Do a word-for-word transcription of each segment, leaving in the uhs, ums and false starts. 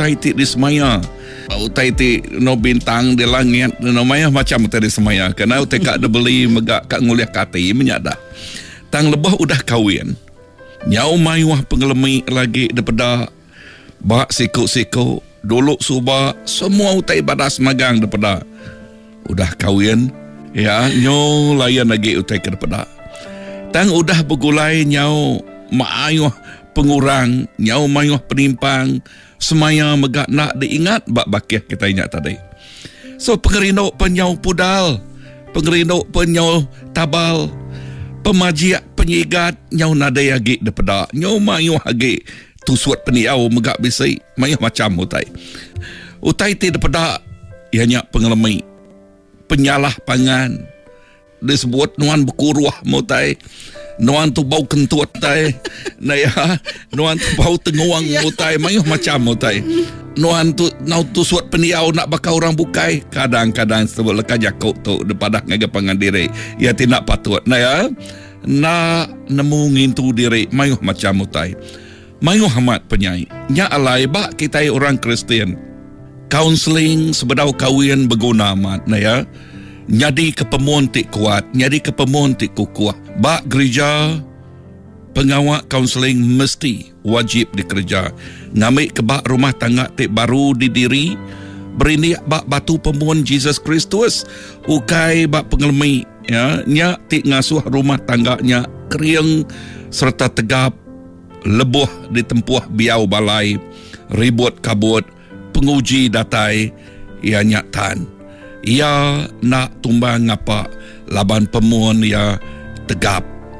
utai ti di semaya. Utai ti no bintang di langit no maya macam utai di semaya. Karena utai kak ada beli megak kak nguliah kati menyada. Tang lebah udah kawin. Nyau mayuah pengelemi lagi daripada bak siku-siku dulu suba semua utai badas magang daripada udah kawin ya nyau layan lagi utai ke daripada. Tang udah bergulai nyau maayuh pengurang, nyau mayuh penimpang, semaya megak nak diingat bak bakiah kita ingat tadi. So pengerindok penyau pudal, pengerindok penyau tabal, pemajiak penyigat, nyau nadai agi daripada, nyau mayuh agi tusuat peniau megak bisai, mayuh macam utai. Utai ti daripada, ianya pengelemi, penyalah pangan, disebut nuan berkuruah mutai, nuan tu bau kentut tai, na ya, nuan tu bau tenguang mutai, mayuh macam mutai. Nuan tu nau tu suat peniau nak bakal orang bukai, kadang-kadang sebut lekat jakuk tu depada ngaga pangan diri, ya tidak patut, na ya, na nemu ngintu diri, mayuh macam mutai. Mayuh amat penyai, nya alai bak kita orang Kristian, kaunseling sebedau kawin berguna amat, na ya. Nyadi kepemuan tik kuat, nyadi kepemuan tik kukuh. Bak gereja, pengawak kaunseling mesti wajib dikerja. Ngamik ke bak rumah tangga tik baru didiri, berini bak batu pemuan Jesus Kristus, ukai bak pengelemi, ya, nya tik ngasuh rumah tangganya kering serta tegap, lebuh ditempuh biau balai, ribut kabut, penguji datai, ia nyatan. Ia nak tumbang apa laban pemuan ya tegap.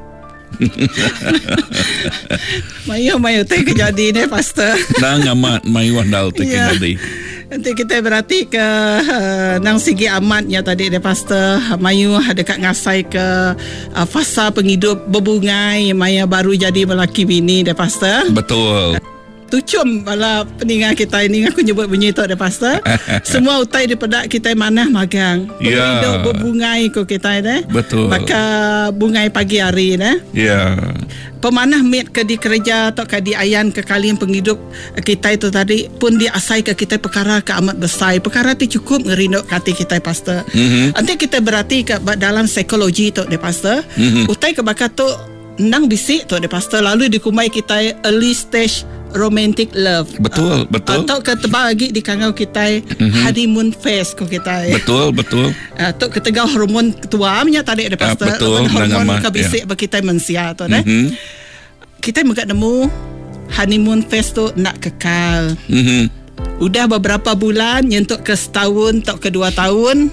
Mayu mayu teh kejadi ni pastor. Nang amat mayu andal teh kejadi. Nanti kita berarti ke uh, nang segi amatnya tadi deh pastor. Mayu dekat ngasai ke uh, fasa penghidup berbungai maya baru jadi melaki bini deh pastor. Betul. Tucum bala peningat kita ini aku nyebut bunyi tu ada pastor. Semua utai daripada kita mana magang. Ya. Yeah. Berbungai ko kita ni. Betul. Maka bungai pagi hari ni. Ya. Yeah. Pemanah mit ke di kerja atau ke di ayan ke kalian penghidup kita itu tadi pun dia asai ke kita perkara ke amat besar. Perkara tu cukup ngerindok kati kita pastor. Mm-hmm. Nanti kita berarti ke dalam psikologi tu de pastor. Mm-hmm. Utai ke bakat tu nang bisik tu de pastor lalu dikumai kita early stage romantic love. Betul, uh, betul. Atau ketebal lagi di kangau kita mm-hmm. honeymoon phase ko kita. Betul, betul. Atau ketegau hormon ketua nya tadi ada pastor. Uh, betul, hormon kabisik bagi kita mensia tu dah. Mm-hmm. Kita megak nemu honeymoon phase tu nak kekal. Mm-hmm. Udah beberapa bulan nyentuk ke setahun atau ke dua tahun.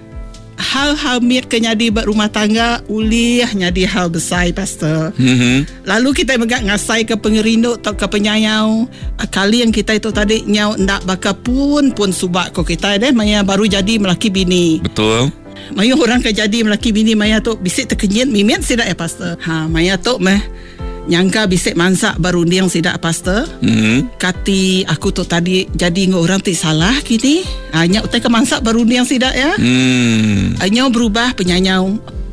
Hal-hal miat ke nyadi berumah tangga uliah nyadi hal besar pastor. Mm-hmm. Lalu kita megak ngasai ke pengerinduk atau ke penyayau kali yang kita itu tadi nyau ndak baka pun pun subak ko kita deh maya baru jadi melaki bini. Betul. Maya orang ke jadi melaki bini maya tu bisik terkenyit mimian sidak ya pastor. Ha maya tu meh nyangka bisik mansak barundiang sidak pastor. Mm-hmm. Kati aku tu tadi jadi ngau orang ti salah kini. Hanya utai ke mansak barundiang sidak ya. Mm. Hanya berubah penyanyau.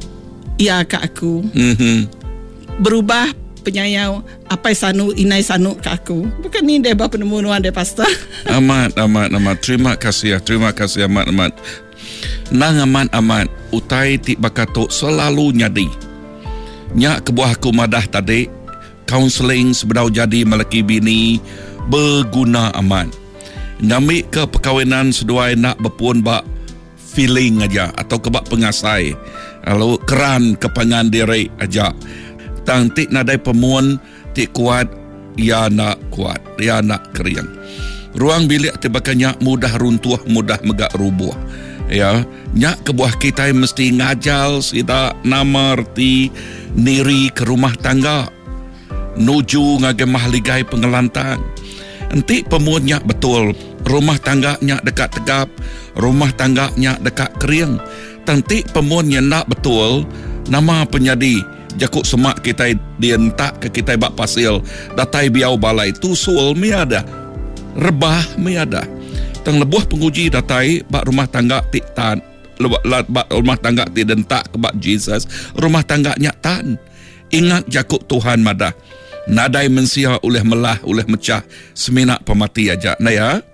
Ya ke aku. Mm-hmm. Berubah penyayau apa sanu inai sanu ke aku. Bukan ni dia bapa penemuan dia pastor. Amat amat amat terima kasih ya. Terima kasih amat amat. Nang amat amat utai ti bakato selalu nyadi. Nya kebuah aku madah tadi kaunseling sebedau jadi melaki bini berguna amat. Ngambil ke perkahwinan seduai nak berpuan bak feeling aja atau kebak pengasai. Lalu keran kepangan diri aja. Tang tik nadai pemuan tik kuat, ia nak kuat, ia nak keriang. Ruang bilik tibakanya mudah runtuh, mudah megak rubuh. Ya, nyak kebuah kita mesti ngajal sida nama reti niri ke rumah tangga. Nuju ngagemah ligai pengelantang. Nanti pemuannya betul. Rumah tangganya dekat tegap. Rumah tangganya dekat kering. Nanti pemuannya nak betul. Nama penyadi. Jakuk semak kita dientak ke kita bak pasil. Datai biau balai. Tusul mi ada. Rebah mi ada. Tang lebuh penguji datai bak rumah tangga tik tan. Bak rumah tangga tik dentak ke bak Jesus. Rumah tangganya tan. Ingat jakuk Tuhan madah. Nadai mensia oleh melah, oleh mecah, seminak pemati aja. Nah ya.